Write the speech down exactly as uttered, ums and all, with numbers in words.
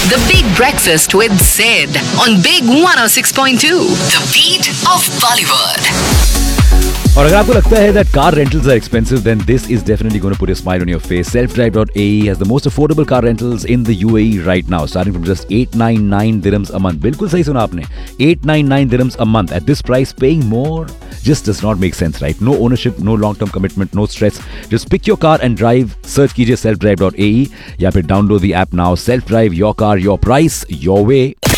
The Big Breakfast with Sid on Big one oh six point two. The beat of Bollywood. और अगर आपको लगता है that car rentals are expensive, then this is definitely going to put a smile on your face. self drive dot a e has the most affordable car rentals in the U A E right now, starting from just eight ninety-nine dirhams a month. बिल्कुल सही सुना आपने, eight ninety-nine dirhams a month. At this price, paying more just does not make sense, right? No ownership, no long-term commitment, no stress. Just pick your car and drive. Search कीजिए self drive dot a e या फिर download the app now. Self Drive, your car, your price, your way.